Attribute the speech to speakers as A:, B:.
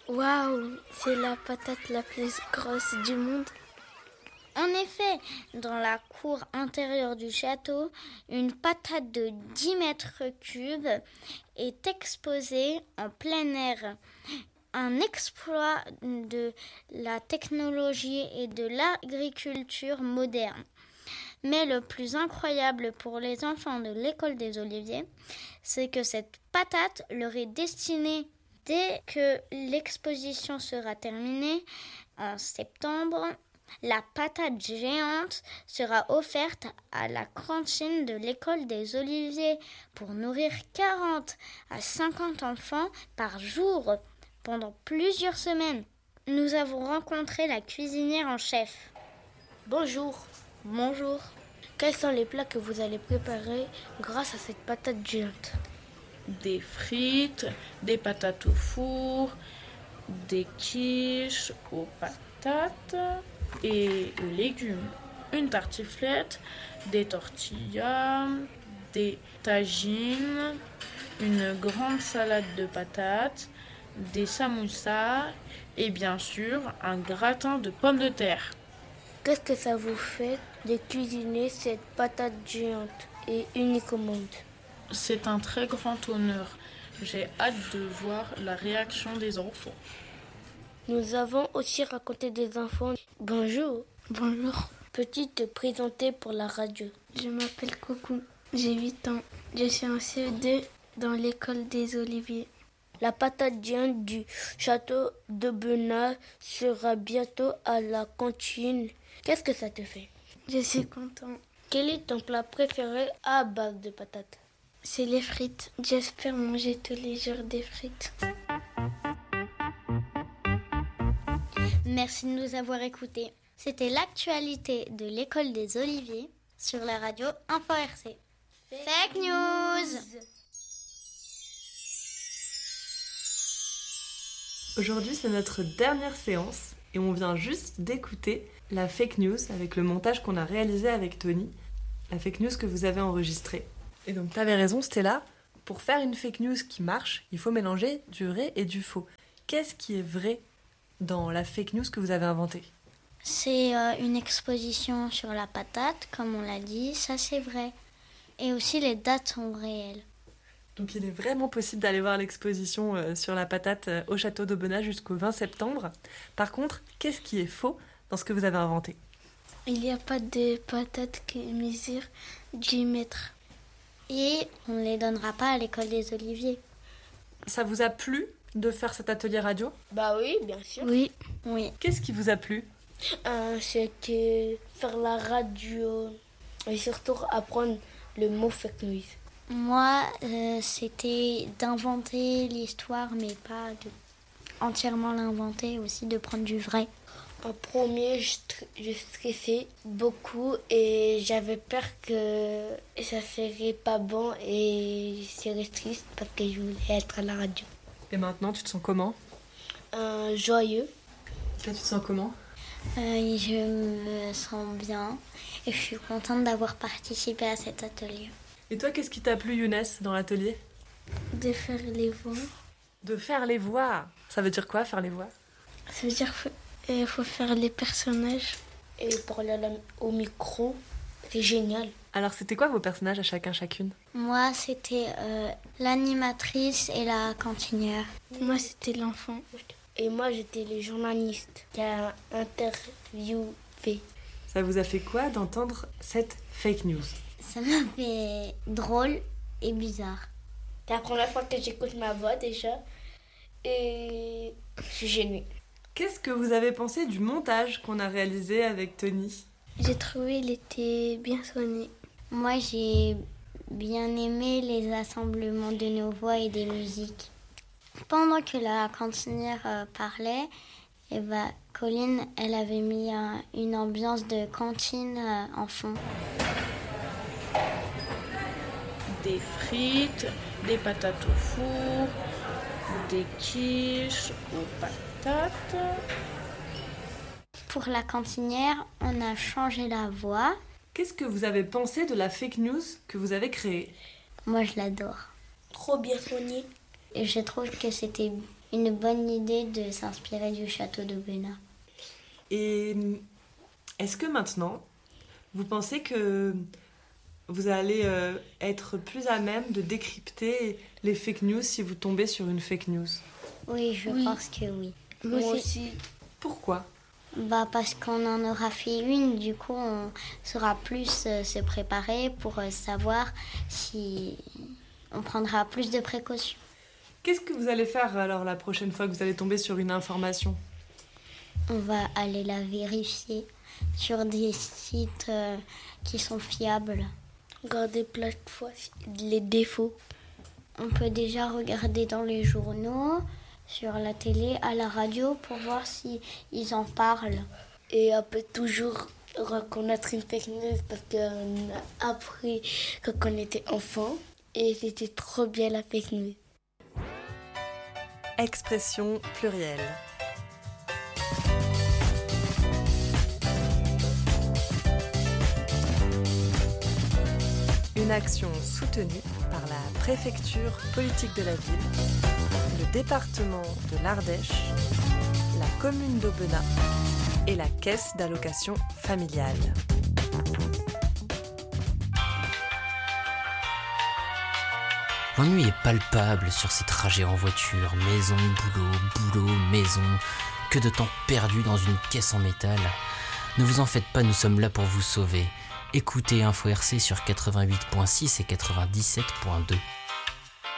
A: Waouh, c'est la patate la plus grosse du monde.
B: En effet, dans la cour intérieure du château, une patate de 10 mètres cubes est exposée en plein air. Un exploit de la technologie et de l'agriculture moderne. Mais le plus incroyable pour les enfants de l'école des Oliviers, c'est que cette patate leur est destinée dès que l'exposition sera terminée en septembre. La patate géante sera offerte à la cantine de l'école des Oliviers pour nourrir 40 à 50 enfants par jour pendant plusieurs semaines. Nous avons rencontré la cuisinière en chef.
A: Bonjour.
B: Bonjour.
A: Quels sont les plats que vous allez préparer grâce à cette patate géante?
C: Des frites, des patates au four, des quiches aux patates et aux légumes, une tartiflette, des tortillas, des tagines, une grande salade de patates, des samoussas et bien sûr un gratin de pommes de terre.
A: Qu'est-ce que ça vous fait de cuisiner cette patate géante et unique au monde?
C: C'est un très grand honneur. J'ai hâte de voir la réaction des enfants.
A: Nous avons aussi raconté des enfants. Bonjour.
D: Bonjour.
A: Peux-tu te présenter pour la radio?
D: Je m'appelle Coucou. J'ai 8 ans. Je suis en CE2 dans l'école des Oliviers.
A: La patate géante du château de Benat sera bientôt à la cantine. Qu'est-ce que ça te fait?
D: Je suis content.
A: Quel est ton plat préféré à base de patates?
D: C'est les frites. J'espère manger tous les jours des frites.
B: Merci de nous avoir écoutés. C'était l'actualité de l'école des Oliviers sur la radio Info RC. Fake News.
E: Aujourd'hui, c'est notre dernière séance et on vient juste d'écouter la fake news avec le montage qu'on a réalisé avec Tony, la fake news que vous avez enregistrée. Et donc, t'avais raison, Stella, pour faire une fake news qui marche, il faut mélanger du vrai et du faux. Qu'est-ce qui est vrai dans la fake news que vous avez inventée?
B: C'est une exposition sur la patate, comme on l'a dit, ça c'est vrai. Et aussi les dates sont réelles.
E: Donc il est vraiment possible d'aller voir l'exposition sur la patate au château d'Aubenas jusqu'au 20 septembre. Par contre, qu'est-ce qui est faux dans ce que vous avez inventé?
D: Il n'y a pas de patates qui mesurent 10 mètres.
B: Et on ne les donnera pas à l'école des Oliviers.
E: Ça vous a plu de faire cet atelier radio?
A: Bah oui, bien sûr.
D: Oui.
E: Qu'est-ce qui vous a plu?
A: C'était faire la radio et surtout apprendre le mot fake news.
B: Moi, c'était d'inventer l'histoire, mais pas de entièrement l'inventer, aussi de prendre du vrai.
A: En premier, je stressais beaucoup et j'avais peur que ça serait pas bon et j'étais triste parce que je voulais être à la radio.
E: Et maintenant, tu te sens comment?
A: Joyeux.
E: Là, tu te sens comment?
B: Je me sens bien et je suis contente d'avoir participé à cet atelier.
E: Et toi, qu'est-ce qui t'a plu, Younes, dans l'atelier?
D: De faire les voix.
E: De faire les voix. Ça veut dire quoi, faire les voix?
D: Ça veut dire qu'il faut faire les personnages.
A: Et parler au micro, c'est génial.
E: Alors, c'était quoi vos personnages à chacun, chacune?
B: Moi, c'était l'animatrice et la cantinière.
D: Moi, c'était l'enfant.
A: Et moi, j'étais le journaliste qui a interviewé.
E: Ça vous a fait quoi d'entendre cette fake news?
B: Ça m'a fait drôle et bizarre.
A: C'est la première fois que j'écoute ma voix déjà. Et je suis gênée.
E: Qu'est-ce que vous avez pensé du montage qu'on a réalisé avec Tony?
D: J'ai trouvé qu'il était bien soigné.
B: Moi, j'ai bien aimé les assemblements de nos voix et des musiques. Pendant que la cantinière parlait, Colline, elle avait mis une ambiance de cantine en fond.
C: Des frites, des patates au four, des quiches aux patates.
B: Pour la cantinière, on a changé la voix.
E: Qu'est-ce que vous avez pensé de la fake news que vous avez créée?
B: Moi, je l'adore.
A: Trop bien soigné.
B: Et je trouve que c'était une bonne idée de s'inspirer du château d'Aubenas.
E: Et est-ce que maintenant, vous pensez que vous allez être plus à même de décrypter les fake news si vous tombez sur une fake news?
B: Oui, je pense que oui.
A: Moi aussi.
E: Pourquoi?
B: Parce qu'on en aura fait une, du coup on saura plus se préparer pour savoir si on prendra plus de précautions.
E: Qu'est-ce que vous allez faire alors la prochaine fois que vous allez tomber sur une information?
B: On va aller la vérifier sur des sites qui sont fiables.
A: Regarder plein de fois les défauts.
B: On peut déjà regarder dans les journaux, sur la télé, à la radio pour voir si ils en parlent.
A: Et on peut toujours reconnaître une fake news parce qu'on a appris quand on était enfant et c'était trop bien la fake news.
E: Expression plurielle. Une action soutenue par la préfecture politique de la ville, le département de l'Ardèche, la commune d'Aubenas et la caisse d'allocation familiale.
F: L'ennui est palpable sur ces trajets en voiture, maison, boulot, maison, que de temps perdu dans une caisse en métal. Ne vous en faites pas, nous sommes là pour vous sauver. Écoutez Info RC sur 88.6 et 97.2.